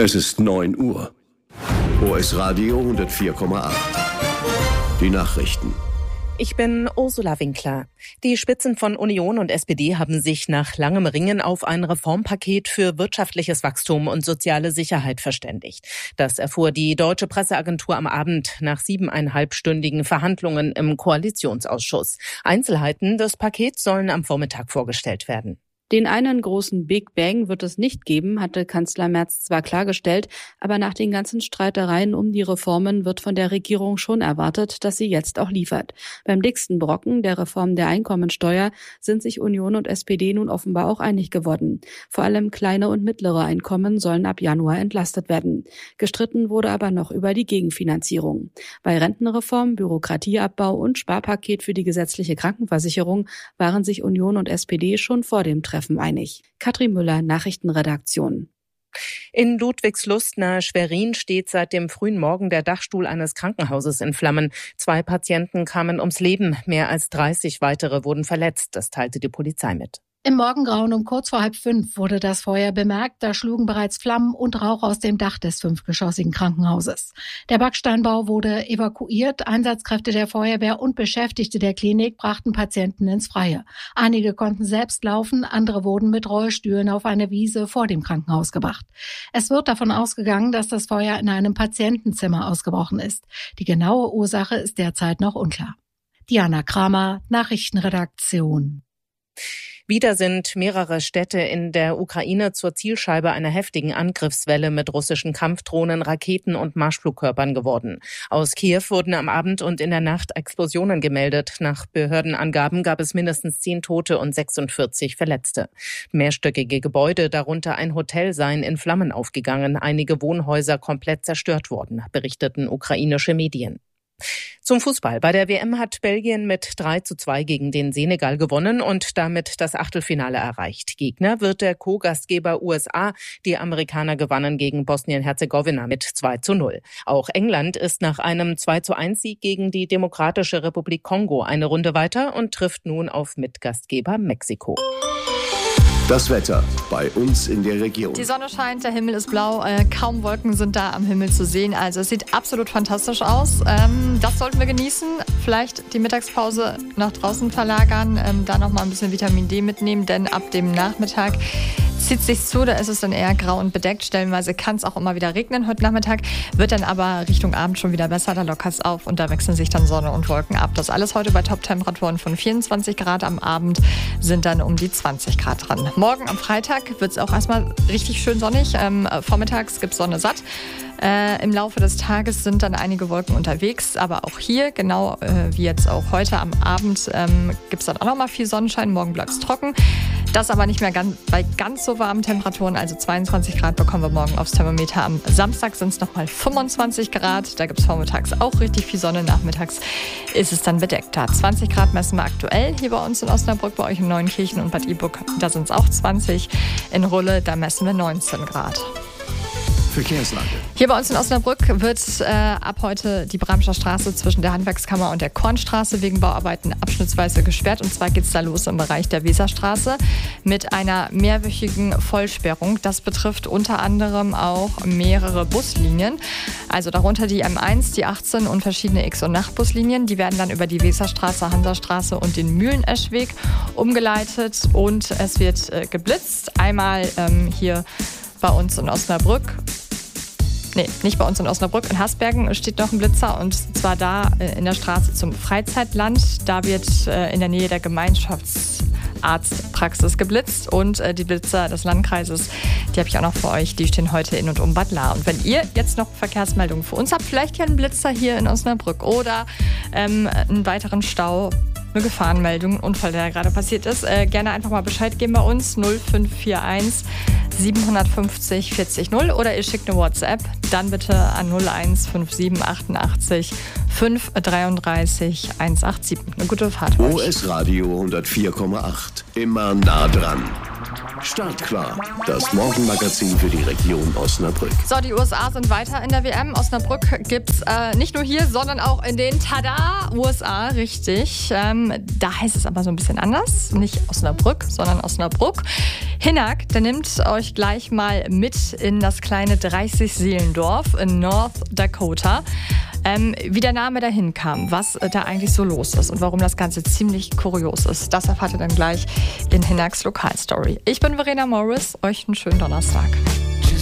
Es ist 9 Uhr. OS Radio 104,8. Die Nachrichten. Ich bin Ursula Winkler. Die Spitzen von Union und SPD haben sich nach langem Ringen auf ein Reformpaket für wirtschaftliches Wachstum und soziale Sicherheit verständigt. Das erfuhr die Deutsche Presseagentur am Abend nach 7,5-stündigen Verhandlungen im Koalitionsausschuss. Einzelheiten des Pakets sollen am Vormittag vorgestellt werden. Den einen großen Big Bang wird es nicht geben, hatte Kanzler Merz zwar klargestellt, aber nach den ganzen Streitereien um die Reformen wird von der Regierung schon erwartet, dass sie jetzt auch liefert. Beim dicksten Brocken, der Reform der Einkommensteuer, sind sich Union und SPD nun offenbar auch einig geworden. Vor allem kleine und mittlere Einkommen sollen ab Januar entlastet werden. Gestritten wurde aber noch über die Gegenfinanzierung. Bei Rentenreform, Bürokratieabbau und Sparpaket für die gesetzliche Krankenversicherung waren sich Union und SPD schon vor dem Treffen einig. Katrin Müller, Nachrichtenredaktion. In Ludwigslust nahe Schwerin steht seit dem frühen Morgen der Dachstuhl eines Krankenhauses in Flammen. 2 Patienten kamen ums Leben, mehr als 30 weitere wurden verletzt, das teilte die Polizei mit. Im Morgengrauen um kurz vor 4:30 wurde das Feuer bemerkt. Da schlugen bereits Flammen und Rauch aus dem Dach des 5-geschossigen Krankenhauses. Der Backsteinbau wurde evakuiert. Einsatzkräfte der Feuerwehr und Beschäftigte der Klinik brachten Patienten ins Freie. Einige konnten selbst laufen, andere wurden mit Rollstühlen auf eine Wiese vor dem Krankenhaus gebracht. Es wird davon ausgegangen, dass das Feuer in einem Patientenzimmer ausgebrochen ist. Die genaue Ursache ist derzeit noch unklar. Diana Kramer, Nachrichtenredaktion. Wieder sind mehrere Städte in der Ukraine zur Zielscheibe einer heftigen Angriffswelle mit russischen Kampfdrohnen, Raketen und Marschflugkörpern geworden. Aus Kiew wurden am Abend und in der Nacht Explosionen gemeldet. Nach Behördenangaben gab es mindestens 10 Tote und 46 Verletzte. Mehrstöckige Gebäude, darunter ein Hotel, seien in Flammen aufgegangen. Einige Wohnhäuser komplett zerstört worden, berichteten ukrainische Medien. Zum Fußball. Bei der WM hat Belgien mit 3:2 gegen den Senegal gewonnen und damit das Achtelfinale erreicht. Gegner wird der Co-Gastgeber USA. Die Amerikaner gewannen gegen Bosnien-Herzegowina mit 2:0. Auch England ist nach einem 2:1-Sieg gegen die Demokratische Republik Kongo eine Runde weiter und trifft nun auf Mitgastgeber Mexiko. Das Wetter bei uns in der Region. Die Sonne scheint, der Himmel ist blau, kaum Wolken sind da am Himmel zu sehen. Also es sieht absolut fantastisch aus. Das sollten wir genießen. Vielleicht die Mittagspause nach draußen verlagern, da nochmal ein bisschen Vitamin D mitnehmen, denn ab dem Nachmittag zieht sich zu, da ist es dann eher grau und bedeckt. Stellenweise kann es auch immer wieder regnen heute Nachmittag, wird dann aber Richtung Abend schon wieder besser, da lockert es auf und da wechseln sich dann Sonne und Wolken ab. Das alles heute bei Top-Temperaturen von 24 Grad, am Abend sind dann um die 20 Grad dran. Morgen am Freitag wird es auch erstmal richtig schön sonnig, vormittags gibt es Sonne satt. Im Laufe des Tages sind dann einige Wolken unterwegs, aber auch hier, genau wie jetzt auch heute am Abend, gibt es dann auch noch mal viel Sonnenschein. Morgen bleibt es trocken. Das aber nicht mehr bei ganz so warmen Temperaturen, also 22 Grad bekommen wir morgen aufs Thermometer. Am Samstag sind es nochmal 25 Grad, da gibt es vormittags auch richtig viel Sonne, nachmittags ist es dann bedeckter. 20 Grad messen wir aktuell hier bei uns in Osnabrück, bei euch in Neunkirchen und Bad Iburg, da sind es auch 20. In Rulle, da messen wir 19 Grad. Verkehrslage. Hier bei uns in Osnabrück wird ab heute die Bramscher Straße zwischen der Handwerkskammer und der Kornstraße wegen Bauarbeiten abschnittsweise gesperrt. Und zwar geht es da los im Bereich der Weserstraße mit einer mehrwöchigen Vollsperrung. Das betrifft unter anderem auch mehrere Buslinien. Also darunter die M1, die 18 und verschiedene X- und Nachtbuslinien. Die werden dann über die Weserstraße, Hansastraße und den Mühleneschweg umgeleitet. Und es wird geblitzt. Einmal hier bei uns in Osnabrück. Nee, nicht bei uns in Osnabrück. In Hasbergen steht noch ein Blitzer und zwar da in der Straße zum Freizeitland. Da wird in der Nähe der Gemeinschaftsarztpraxis geblitzt und die Blitzer des Landkreises, die habe ich auch noch für euch, die stehen heute in und um Bad Lahr. Und wenn ihr jetzt noch Verkehrsmeldungen für uns habt, vielleicht ja einen Blitzer hier in Osnabrück oder einen weiteren Stau, eine Gefahrenmeldung, ein Unfall, der gerade passiert ist, gerne einfach mal Bescheid geben bei uns 0541 750 40 0 oder ihr schickt eine WhatsApp, dann bitte an 0157 88 533 187. Eine gute Fahrt. OS Radio 104,8. Immer nah dran. Startklar. Das Morgenmagazin für die Region Osnabrück. So, die USA sind weiter in der WM. Osnabrück gibt's nicht nur hier, sondern auch in den USA, richtig. Da heißt es aber so ein bisschen anders. Nicht Osnabrück, sondern Osnabrück. Hinak, der nimmt euch gleich mal mit in das kleine 30-Seelendorf in North Dakota. Wie der Name dahin kam, was da eigentlich so los ist und warum das Ganze ziemlich kurios ist, das erfahrt ihr dann gleich in Hinaks Lokalstory. Ich bin Verena Morris, euch einen schönen Donnerstag.